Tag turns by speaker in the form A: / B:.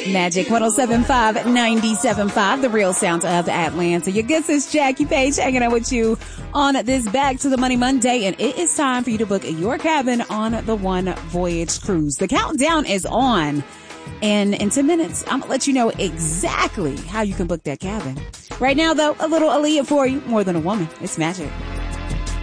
A: Magic 107.5, 97.5, the real sound of Atlanta. Your good sis Jackie Page hanging out with you on this Back to the Money Monday, and it is time for you to book your cabin on the One Voyage Cruise. The countdown is on, and in 10 minutes, I'm gonna let you know exactly how you can book that cabin. Right now, though, a little Aaliyah for you, More Than a Woman. It's Magic.